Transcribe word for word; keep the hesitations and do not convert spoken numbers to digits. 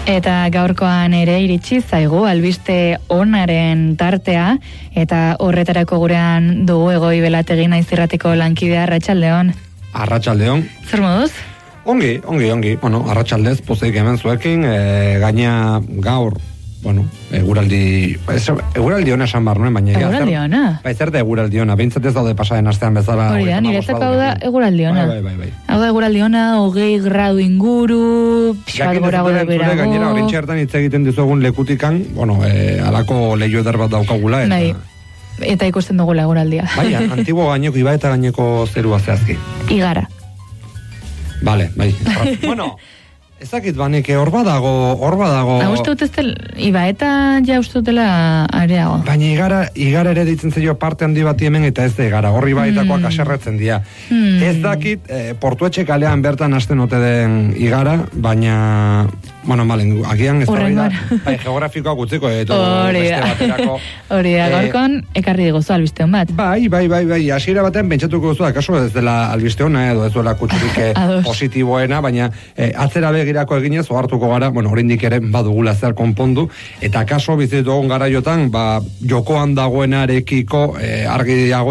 Eta gaurkoan ere iritsi zaigu albiste onaren tartea, eta horretarako gurean dugu Egoi Belategi naiz irratiko lankidea. Arratsaldeon. Arratsaldeon. Zer moduz? Ongi, ongi, ongi. Bueno, arratsaldez pozik hemen zuekin, e, gaina gaur, bueno, eguraldi, eguraldi ona esan barnuen, baina eguraldi ona? Bai, zer da eguraldi ona, behintzat ez daude pasaren astean bezala. Hori da, niretzako hau da eguraldi ona. Bai, bai, bai. Hau da eguraldi ona, hogei gradu inguru, pixkat gorago da berago. Gainera, horintxe hartan hitz egiten dizuegun lekutikan, bueno, e, alako lehio eder bat daukagula. Eta... Bai, eta ikusten dugula eguraldia. Bai, antiguo gaineko, iba eta gaineko zerua zehazki. Igara. Vale, bai. Bueno, ezakit banik, hor badago, hor badago... Ha, uste dut ez del, iba eta ja uste dutela areago. Baina igara, igara ere ditzen zaio parte handi bat hemen eta ez da igara, horri baitakoak mm. aserretzen dira. Mm. Ez dakit, eh, Portuetxe kalean bertan hasten ote den igara, baina... Bueno, malen, agian ez da bai, geografikoa gutziko, eto beste baterako. Hori da, gaurkon, ekarri diguzu albiste hon bat. Bai, bai, bai, bai, hasiera baten pentsatuko duzu, akaso ez dela albiste hona, edo ez duela kutsurik positiboena, baina eh, atzera begirako eginez, ohartuko gara, bueno, oraindik ere badugula zer konpondu, eta akaso bizitu egon garaiotan, ba, jokoan dagoenarekiko eh, argi